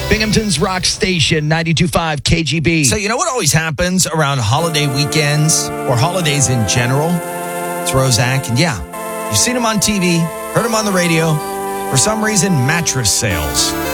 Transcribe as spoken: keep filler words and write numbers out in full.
Binghamton's Rock Station, ninety-two point five K G B. So you know what always happens around holiday weekends or holidays in general? It's Roszak. And yeah, you've seen him on T V, heard him on the radio. For some reason, mattress sales